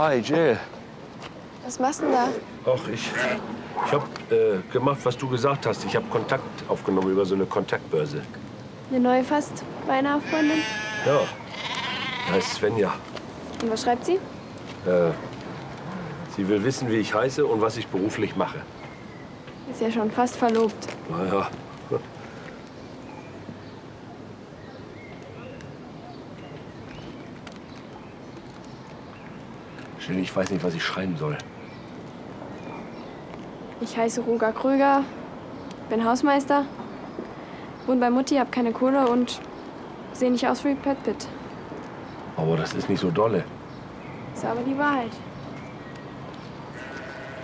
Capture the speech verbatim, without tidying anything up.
hi, Jill. Was machst du denn da? Ach, ich, ich habe äh, gemacht, was du gesagt hast. Ich habe Kontakt aufgenommen über so eine Kontaktbörse. Eine neue fast beinahe Freundin? Ja, die heißt Svenja. Und was schreibt sie? Äh, sie will wissen, wie ich heiße und was ich beruflich mache. Ist ja schon fast verlobt. Naja. Jill, ich weiß nicht, was ich schreiben soll. Ich heiße Roger Kröger, bin Hausmeister, wohne bei Mutti, hab keine Kohle und sehe nicht aus wie Brad Pitt. Aber das ist nicht so dolle. Ist aber die Wahrheit.